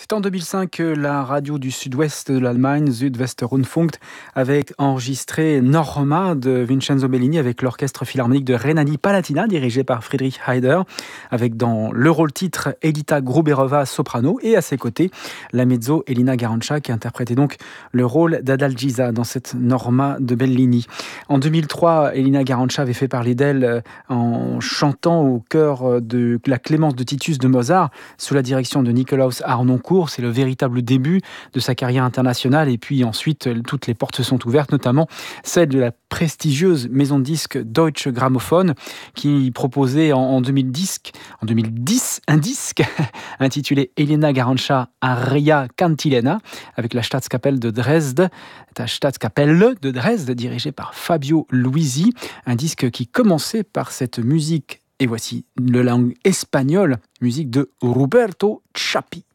C'est en 2005 que la radio du sud-ouest de l'Allemagne, Südwestrundfunk, avait enregistré Norma de Vincenzo Bellini avec l'orchestre philharmonique de Rhénanie-Palatinat dirigé par Friedrich Heider, avec dans le rôle-titre Edita Gruberova soprano et à ses côtés la mezzo Elina Garanca qui interprétait donc le rôle d'Adalgisa dans cette Norma de Bellini. En 2003, Elina Garanca avait fait parler d'elle en chantant au chœur de la Clémence de Titus de Mozart sous la direction de Nikolaus Harnoncourt. C'est le véritable début de sa carrière internationale et puis ensuite toutes les portes se sont ouvertes, notamment celle de la prestigieuse maison de disques Deutsche Grammophon qui proposait en 2010 un disque intitulé Elena Garanca Aria Cantilena avec la Staatskapelle de Dresde, dirigée par Fabio Luisi, un disque qui commençait par cette musique, et voici la langue espagnole, musique de Roberto Chapi.